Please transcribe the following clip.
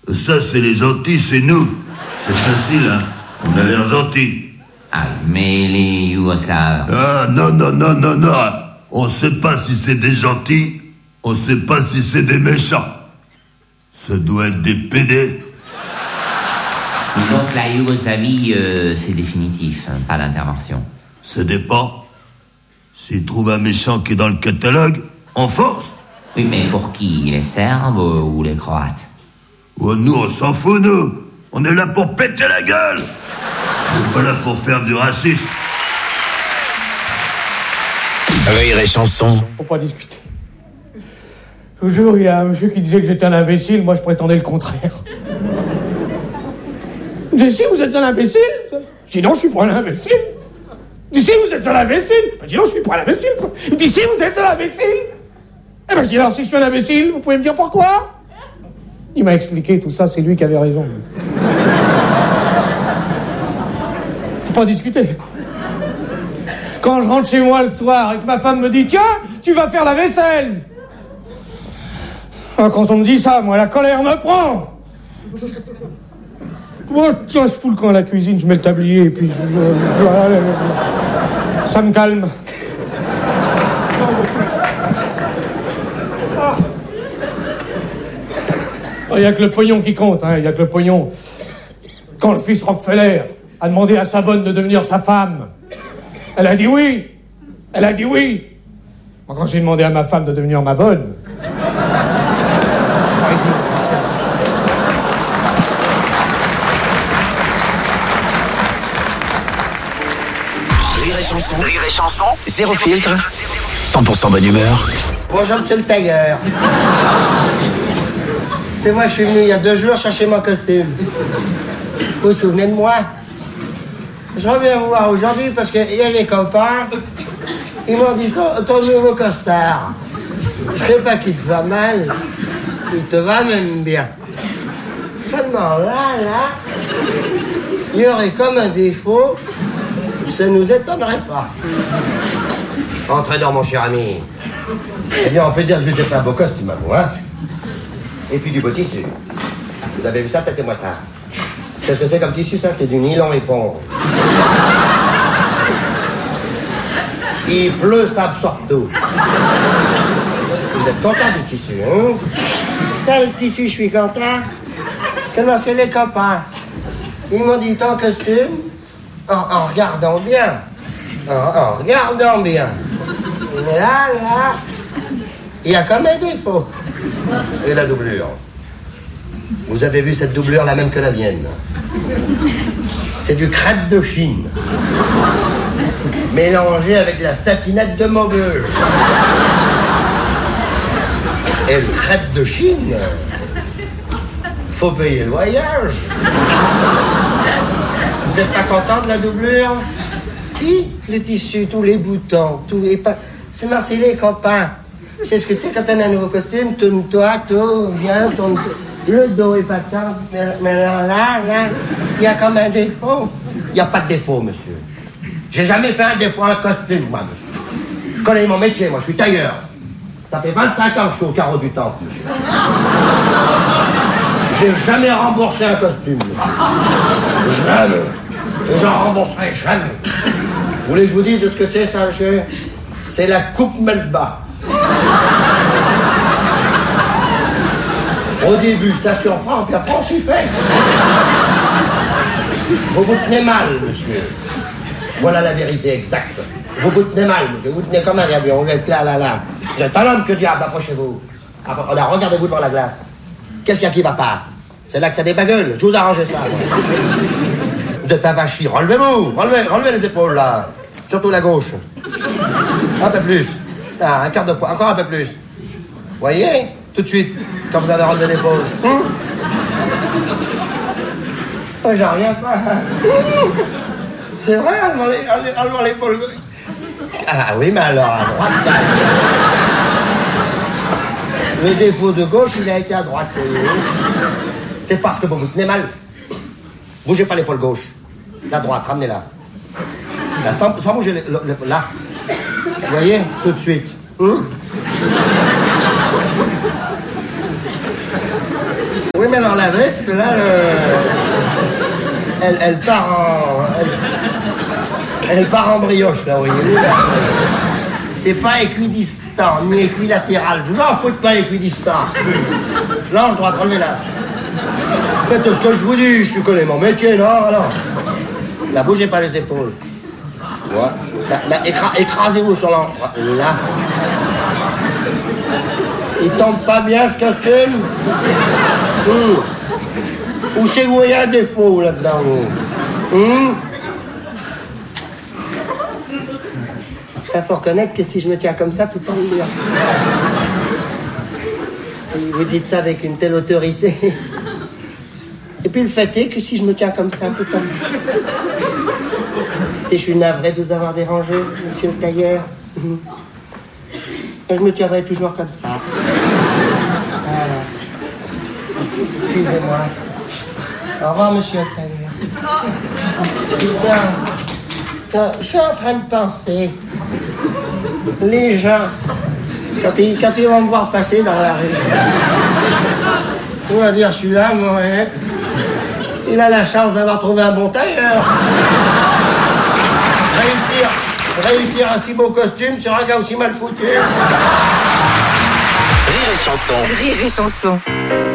Ça, c'est les gentils chez nous. C'est facile, hein. On a l'air gentils. Ah, mais les Yougoslaves... Ah, non. On sait pas si c'est des gentils, on sait pas si c'est des méchants. Ça doit être des pédés. Donc la Yougoslavie, c'est définitif, hein, pas d'intervention. Ça dépend. S'ils trouvent un méchant qui est dans le catalogue, on force. Oui, mais pour qui? Les Serbes ou les Croates? Oh, nous, on s'en fout, nous. On est là pour péter la gueule. On n'est pas là pour faire du racisme. Rire et chanson. Faut pas discuter. Toujours, il y a un monsieur qui disait que j'étais un imbécile. Moi, je prétendais le contraire. Il me dit, si, vous êtes un imbécile. Je dis, non, je suis pas un imbécile. Il dit, si, vous êtes un imbécile. Je dis, non, je suis pas un imbécile. Il dit, si, vous êtes un imbécile. Eh ben, je dis, alors, si je suis un imbécile, vous pouvez me dire pourquoi? Il m'a expliqué tout ça, c'est lui qui avait raison. Faut pas discuter. Quand je rentre chez moi le soir et que ma femme me dit « Tiens, tu vas faire la vaisselle !» Quand on me dit ça, moi, la colère me prend. Oh, tiens, je fous le camp à la cuisine, je mets le tablier et puis ça me calme. Il n'y a que le pognon qui compte, hein, il n'y a que le pognon. Quand le fils Rockefeller a demandé à sa bonne de devenir sa femme, elle a dit oui. Elle a dit oui. Moi, quand j'ai demandé à ma femme de devenir ma bonne... Rire et chanson. Zéro filtre. 100% bonne humeur. Bonjour, monsieur le tailleur. C'est moi que je suis venu il y a 2 jours chercher mon costume. Vous vous souvenez de moi? Je reviens vous voir aujourd'hui parce qu'il y a les copains, ils m'ont dit ton nouveau costard. Je sais pas qu'il te va mal, il te va même bien. Seulement là, il y aurait comme un défaut, ça nous étonnerait pas. Entrez dans mon cher ami. Eh bien, on peut dire que je vous ai fait un beau costume à vous, hein? Et puis du beau tissu. Vous avez vu ça? Tâtez-moi ça. Qu'est-ce que c'est comme tissu, ça? C'est du nylon éponge. Il pleut, ça absorbe tout. Vous êtes content du tissu, hein? Ça, le tissu, je suis content. Seulement, c'est les copains. Ils m'ont dit ton costume, en regardant bien. En regardant bien. Là, il y a comme un défaut. Et la doublure. Vous avez vu cette doublure, la même que la mienne. C'est du crêpe de Chine. Mélangé avec la satinette de Maubeuge. Et le crêpe de Chine, faut payer le voyage. Vous n'êtes pas content de la doublure? Si, le tissu, tous les boutons, tous les pas. C'est les copains. C'est ce que c'est quand on a un nouveau costume. Tourne-toi, tout, viens, tourne. Le dos est pas tant. Mais là, il y a comme un défaut. Il n'y a pas de défaut, monsieur. J'ai jamais fait un défaut à un costume, moi, monsieur. Je connais mon métier, moi, je suis tailleur. Ça fait 25 ans que je suis au carreau du temple, monsieur. J'ai jamais remboursé un costume, monsieur. Jamais. Et j'en rembourserai jamais. Vous voulez que je vous dise ce que c'est, ça, monsieur? C'est la coupe Melba. Au début, ça surprend, puis après, on s'y fait. Vous vous tenez mal, monsieur. Voilà la vérité exacte. Vous vous tenez mal, monsieur. Vous tenez comme un avion. Vous êtes là. Vous êtes un homme, que diable, approchez-vous. Regardez-vous devant la glace. Qu'est-ce qu'il y a qui va pas? C'est là que ça débagueule. Je vous arrange ça. Moi. Vous êtes avachi. Relevez-vous. Relevez les épaules, là. Surtout la gauche. Un peu plus. Là, un quart de poids. Encore un peu plus. Voyez? Tout de suite, quand vous avez relevé l'épaule. Oh, j'en reviens pas. C'est vrai, enlevant l'épaule. Ah oui, mais alors à droite, là. Le défaut de gauche, il a été à droite. C'est parce que vous vous tenez mal. Bougez pas l'épaule gauche. La droite, ramenez-la. Là, sans bouger là. Vous voyez? Tout de suite. Oui, mais alors la veste, là, elle part en... Elle part en brioche, là, voyez-vous, là. C'est pas équidistant, ni équilatéral. Je vous en fous pas équidistant. L'ange droit, relevez là. Faites ce que je vous dis, je connais mon métier, non, alors. Là, bougez pas les épaules. Voilà. Là, écrasez-vous sur l'ange. Là. Il tombe pas bien, ce costume. Ou c'est vous, il y a un défaut, là-dedans, vous. Ça, faut reconnaître que si je me tiens comme ça, tout tombe bien. Vous dites ça avec une telle autorité. Et puis le fait est que si je me tiens comme ça, tout tombe bien. Et je suis navré de vous avoir dérangé, monsieur le tailleur. Je me tiendrai toujours comme ça. Voilà. Excusez-moi. Au revoir, monsieur le tailleur. Je suis en train de penser. Les gens, quand ils vont me voir passer dans la rue, ils vont dire, celui-là, moi, il a la chance d'avoir trouvé un bon tailleur. Réussir un si beau costume sur un gars aussi mal foutu. Rire et chanson. Rire et chanson.